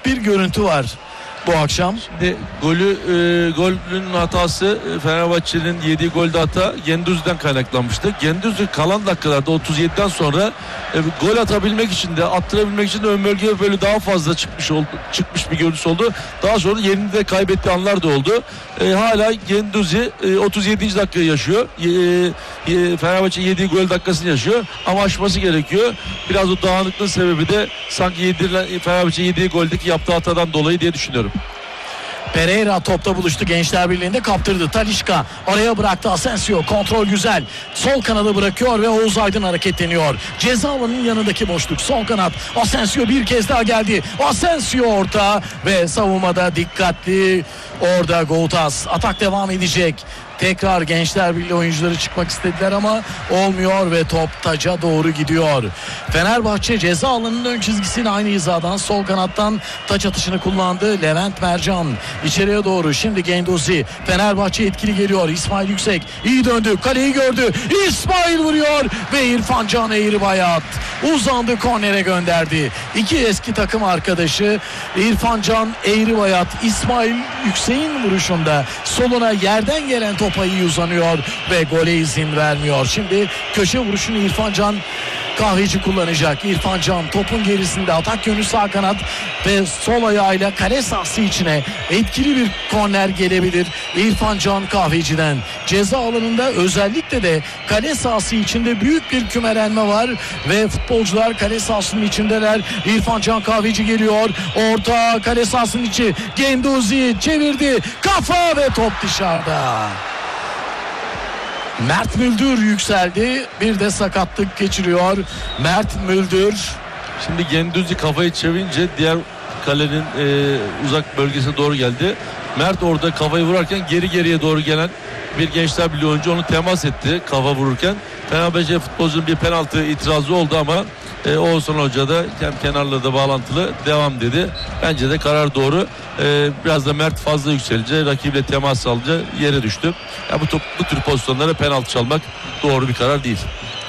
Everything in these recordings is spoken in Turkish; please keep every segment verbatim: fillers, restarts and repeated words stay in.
bir görüntü var bu akşam. Şimdi golü e, golün hatası e, Fenerbahçe'nin yediği golde hata Gendouzi'den kaynaklanmıştı. Gendouzi kalan dakikalarda otuz yediden sonra e, gol atabilmek için de attırabilmek için de ön bölgeye böyle daha fazla çıkmış oldu, çıkmış bir görüntüsü oldu. Daha sonra yerini de kaybettiği anlar da oldu. E, hala Gendouzi e, otuz yedinci dakikayı yaşıyor. E, e, Fenerbahçe yediği gol dakikasını yaşıyor ama aşması gerekiyor. Biraz o dağınıklığın sebebi de sanki yedirilen, Fenerbahçe yediği goldeki yaptığı hatadan dolayı diye düşünüyorum. Pereira topta buluştu, Gençler Birliği'nde kaptırdı. Talisca araya bıraktı, Asensio kontrol güzel. Sol kanada bırakıyor ve Oğuz Aydın hareketleniyor. Ceza alanının yanındaki boşluk, sol kanat. Asensio bir kez daha geldi. Asensio orta ve savunmada dikkatli. Orada Goutas. Atak devam edecek. Tekrar Gençler Birliği oyuncuları çıkmak istediler ama olmuyor ve top taca doğru gidiyor. Fenerbahçe ceza alanının ön çizgisiyle aynı hizadan sol kanattan taç atışını kullandı. Levent Mercan içeriye doğru. Şimdi Gendouzi. Fenerbahçe etkili geliyor. İsmail Yüksek iyi döndü. Kaleyi gördü. İsmail vuruyor ve İrfan Can Eğribayat uzandı, kornere gönderdi. İki eski takım arkadaşı İrfan Can Eğribayat İsmail Yüksek'in vuruşunda soluna yerden gelen topa iyi uzanıyor ve gole izin vermiyor. Şimdi köşe vuruşunu İrfan Can Kahveci kullanacak. İrfan Can topun gerisinde, atak yönü sağ kanat ve sol ayağıyla kale sahası içine etkili bir korner gelebilir İrfan Can Kahveci'den. Ceza alanında özellikle de kale sahası içinde büyük bir kümelenme var ve futbolcular kale sahasının içindeler. İrfan Can Kahveci geliyor. Orta kale sahasının içi. Gendouzi çevirdi. Kafa ve top dışarıda. Mert Müldür yükseldi. Bir de sakatlık geçiriyor Mert Müldür. Şimdi Gendouzi kafayı çevirince diğer kalenin e, uzak bölgesine doğru geldi. Mert orada kafayı vurarken geri geriye doğru gelen bir Gençler Birliği oyuncu onu temas etti kafa vururken. Fenerbahçe futbolcunun bir penaltı itirazı oldu ama e, Oğuzhan Hoca da hem kenarla da bağlantılı devam dedi. Bence de karar doğru. E, biraz da Mert fazla yükselince, rakiple temas alınca yere düştü. Ya bu, top, bu tür pozisyonlara penaltı çalmak doğru bir karar değil.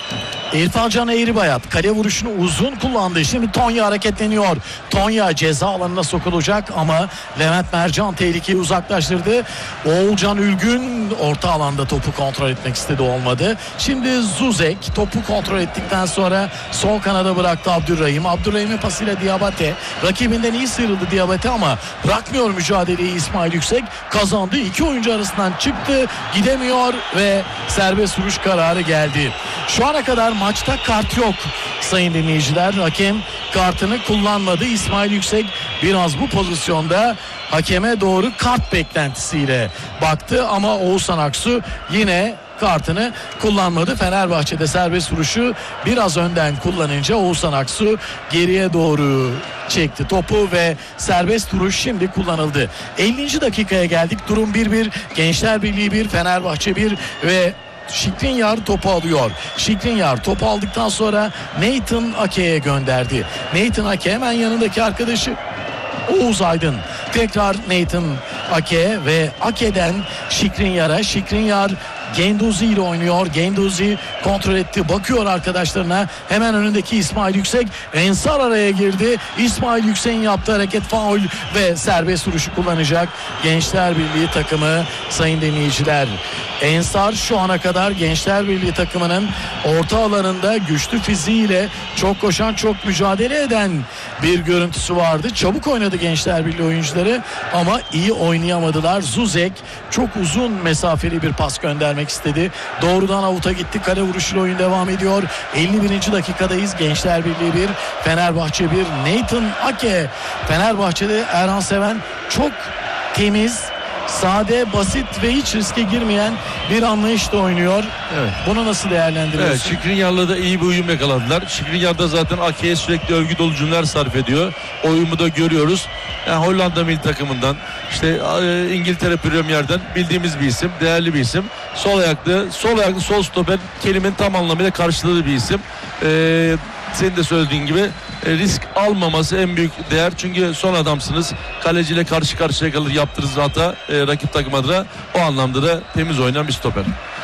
İrfan Can Eğribayat kale vuruşunu uzun kullandı. Şimdi Tonya hareketleniyor. Tonya ceza alanına sokulacak ama Levent Mercan tehlikeyi uzaklaştırdı. Oğulcan Ülgün orta alanda topu kontrol etmek istedi, olmadı. Şimdi Zuzek topu kontrol ettikten sonra sol kanada bıraktı Abdurrahim. Abdurrahim'in pasıyla Diabate. Rakibinden iyi sıyrıldı Diabate ama bırakmıyor mücadeleyi İsmail Yüksek. Kazandı. İki oyuncu arasından çıktı. Gidemiyor ve serbest vuruş kararı geldi. Şu ana kadar maçta kart yok sayın dinleyiciler. Hakem kartını kullanmadı. İsmail Yüksek biraz bu pozisyonda hakeme doğru kart beklentisiyle baktı ama Oğuzhan Aksu yine kartını kullanmadı. Fenerbahçe'de serbest vuruşu biraz önden kullanınca Oğuzhan Aksu geriye doğru çekti topu ve serbest vuruş şimdi kullanıldı. ellinci dakikaya geldik. Durum bir bir. Gençler Birliği bir, Fenerbahçe bir ve Skriniar topu alıyor. Skriniar topu aldıktan sonra Nathan Ake'ye gönderdi. Nathan Ake hemen yanındaki arkadaşı Oğuz Aydın. Tekrar Nathan Ake ve Ake'den Skriniar'a. Skriniar Gendouzi ile oynuyor. Gendouzi kontrol etti. Bakıyor arkadaşlarına. Hemen önündeki İsmail Yüksek. Ensar araya girdi. İsmail Yüksek'in yaptığı hareket faul ve serbest vuruşu kullanacak Gençler Birliği takımı sayın dinleyiciler. Ensar şu ana kadar Gençler Birliği takımının orta alanında güçlü fiziğiyle çok koşan, çok mücadele eden bir görüntüsü vardı. Çabuk oynadı Gençler Birliği oyuncuları ama iyi oynayamadılar. Zuzek çok uzun mesafeli bir pas göndermek istedi. Doğrudan avuta gitti. Kale vuruşuyla oyun devam ediyor. elli birinci dakikadayız. Gençler Birliği bir, Fenerbahçe bir. Nathan Ake. Fenerbahçe'de Erhan Seven çok temiz, sade, basit ve hiç riske girmeyen bir anlayışla oynuyor. Evet. Bunu nasıl değerlendiriyorsun? Evet, Skriniar'la da iyi bir uyum yakaladılar. Skriniar da zaten Ake'ye sürekli övgü dolu cümleler sarf ediyor. O uyumu da görüyoruz. Yani Hollanda milli takımından, işte e, İngiltere Premier'den bildiğimiz bir isim, değerli bir isim. Sol ayaklı, sol ayaklı, sol stoper kelimenin tam anlamıyla karşıladığı bir isim. Eee senin de söylediğin gibi e, risk almaması en büyük değer. Çünkü son adamsınız. Kaleciyle karşı karşıya kalır yaptığınız hata e, rakip takım adına. O anlamda da temiz oynayan bir stoper.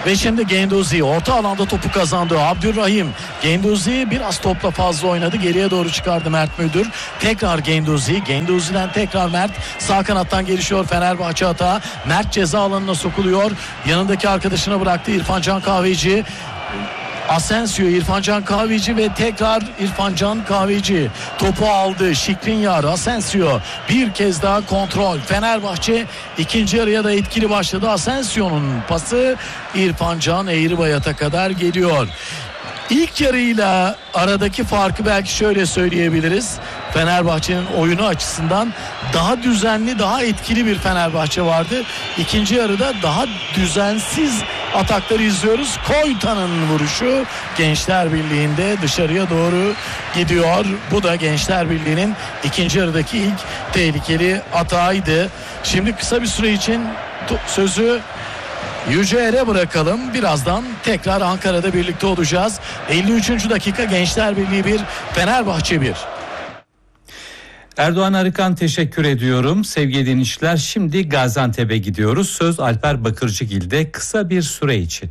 Ve şimdi Genduzi orta alanda topu kazandı. Abdurrahim. Genduzi biraz topla fazla oynadı. Geriye doğru çıkardı Mert Müldür. Tekrar Genduzi. Genduzi'den tekrar Mert. Sağ kanattan gelişiyor Fenerbahçe hata. Mert ceza alanına sokuluyor. Yanındaki arkadaşına bıraktı İrfan Can Kahveci. Asensio, İrfan Can Kahveci ve tekrar İrfan Can Kahveci topu aldı. Şikrinyar, Asensio bir kez daha kontrol. Fenerbahçe ikinci yarıya da etkili başladı. Asensio'nun pası İrfan Can Eğribayat'a kadar geliyor. İlk yarıyla aradaki farkı belki şöyle söyleyebiliriz. Fenerbahçe'nin oyunu açısından daha düzenli, daha etkili bir Fenerbahçe vardı. İkinci yarıda daha düzensiz atakları izliyoruz. Koyta'nın vuruşu Gençler Birliği'nde dışarıya doğru gidiyor. Bu da Gençler Birliği'nin ikinci yarıdaki ilk tehlikeli atağıydı. Şimdi kısa bir süre için sözü Yüce Er'e bırakalım. Birazdan tekrar Ankara'da birlikte olacağız. elli üçüncü dakika Gençler Birliği bir, Fenerbahçe bir. Erdoğan Arıkan teşekkür ediyorum. Sevgili dinleyiciler, şimdi Gaziantep'e gidiyoruz. Söz Alper Bakırcıgil'de kısa bir süre için.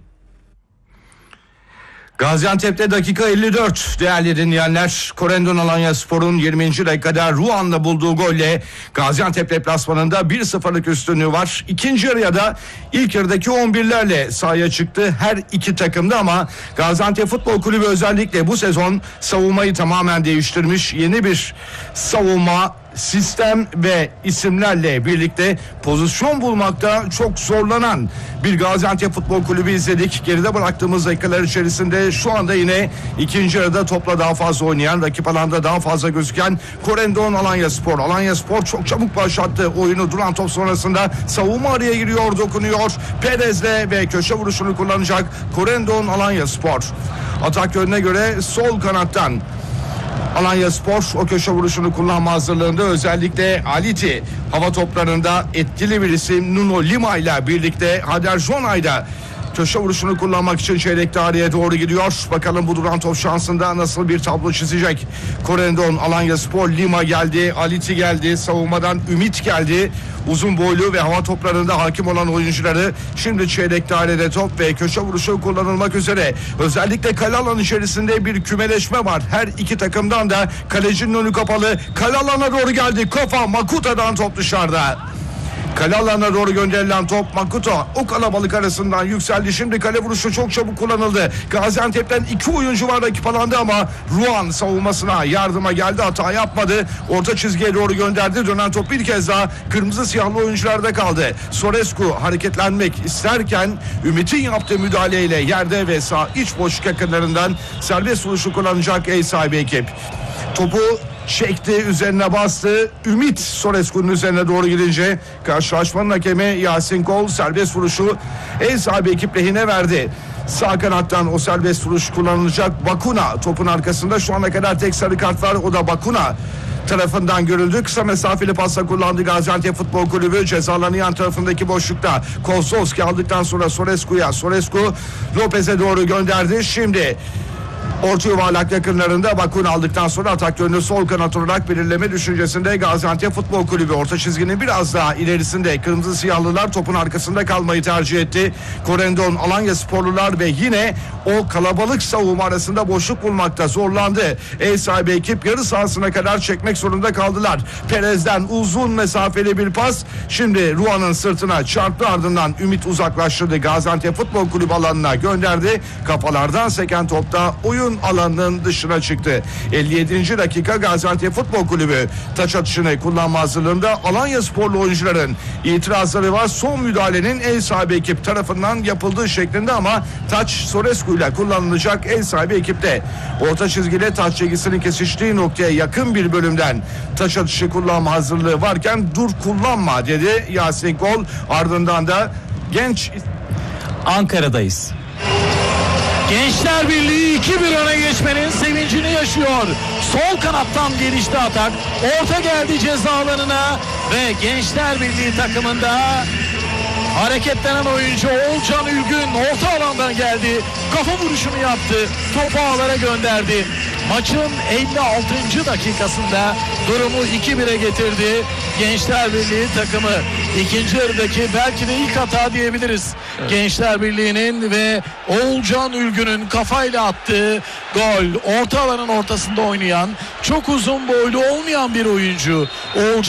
Gaziantep'te dakika elli dört değerli dinleyenler. Corendon Alanyaspor'un yirminci dakikada Ruan'la bulduğu golle Gaziantep deplasmanında bir sıfırlık üstünlüğü var. İkinci yarıya da ilk yarıdaki on birlerle sahaya çıktı her iki takımda ama Gaziantep Futbol Kulübü özellikle bu sezon savunmayı tamamen değiştirmiş. Yeni bir savunma sistem ve isimlerle birlikte pozisyon bulmakta çok zorlanan bir Gaziantep Futbol Kulübü izledik. Geride bıraktığımız dakikalar içerisinde şu anda yine ikinci yarıda topla daha fazla oynayan, rakip alanda daha fazla gözüken Corendon Alanyaspor. Alanyaspor çok çabuk başlattı oyunu. Duran top sonrasında savunma araya giriyor, dokunuyor. Perez'le ve köşe vuruşunu kullanacak Corendon Alanyaspor. Atak yönüne göre sol kanattan Alanyaspor o köşe vuruşunu kullanma hazırlığında, özellikle Aliti hava toplarında etkili bir isim Nuno Lima ile birlikte Hader Jonay'da köşe vuruşunu kullanmak için çeyrek tarihe doğru gidiyor. Bakalım bu duran top şansında nasıl bir tablo çizecek. Corendon Alanyaspor, Lima geldi, Aliti geldi, savunmadan Ümit geldi. Uzun boylu ve hava toplarında hakim olan oyuncuları şimdi çeyrek dairede top ve köşe vuruşu kullanılmak üzere. Özellikle kale alanı içerisinde bir kümeleşme var. Her iki takımdan da kalecinin önü kapalı. Kale alanına doğru geldi. Kafa Makuta'dan top dışarıda. Kale alanına doğru gönderilen top Makuto o kalabalık arasından yükseldi. Şimdi kale vuruşu çok çabuk kullanıldı. Gaziantep'ten iki oyuncu var rakip alanda ama Ruan savunmasına yardıma geldi, hata yapmadı. Orta çizgiye doğru gönderdi. Dönen top bir kez daha kırmızı siyahlı oyuncularda kaldı. Sorescu hareketlenmek isterken Ümit'in yaptığı müdahaleyle yerde ve sağ iç boşluk yakınlarından serbest vuruşu kullanacak ev sahibi ekip. Topu çekti, üzerine bastı. Ümit Sorescu'nun üzerine doğru gidince karşılaşmanın hakemi Yasin Kol serbest vuruşu ev sahibi ekip lehine verdi. Sağ kanattan o serbest vuruş kullanılacak. Bakuna topun arkasında, şu ana kadar tek sarı kart var, o da Bakuna tarafından görüldü. Kısa mesafeli pasla kullandı Gaziantep Futbol Kulübü. Cezalarının yan tarafındaki boşlukta Kozlovski aldıktan sonra Sorescu'ya, Sorescu Lopez'e doğru gönderdi. Şimdi orta yuvarlak yakınlarında Bakun aldıktan sonra atak yönünü sol kanat olarak belirleme düşüncesinde Gaziantep Futbol Kulübü. Orta çizginin biraz daha ilerisinde kırmızı siyahlılar topun arkasında kalmayı tercih etti. Corendon Alanyasporlular ve yine o kalabalık savunma arasında boşluk bulmakta zorlandı. Ev sahibi ekip yarı sahasına kadar çekmek zorunda kaldılar. Perez'den uzun mesafeli bir pas. Şimdi Ruan'ın sırtına çarptı, ardından Ümit uzaklaştırdı. Gaziantep Futbol Kulübü alanına gönderdi. Kafalardan seken topta oyun alanının dışına çıktı. elli yedinci dakika Gaziantep Futbol Kulübü taç atışını kullanma hazırlığında. Alanyasporlu oyuncuların itirazları var. Son müdahalenin ev sahibi ekip tarafından yapıldığı şeklinde ama taç Sorescu ile kullanılacak ev sahibi ekipte. Orta çizgiyle taç çizgisinin kesiştiği noktaya yakın bir bölümden taç atışı kullanma hazırlığı varken dur kullanma dedi Yasin Kol. Ardından da genç Ankara'dayız. Gençler Birliği iki bir öne geçmenin sevincini yaşıyor. Sol kanattan gelişti atak. Orta geldi ceza alanına ve Gençler Birliği takımında hareketlenen oyuncu Oğulcan Ülgün orta alandan geldi. Kafa vuruşunu yaptı. Topu ağlara gönderdi. Maçın elli altıncı dakikasında durumu iki bire getirdi Gençler Birliği takımı. İkinci yarıdaki belki de ilk hata diyebiliriz. Evet. Gençler Birliği'nin ve Oğulcan Ülgün'ün kafayla attığı gol. Orta alanın ortasında oynayan, çok uzun boylu olmayan bir oyuncu. Oğulcan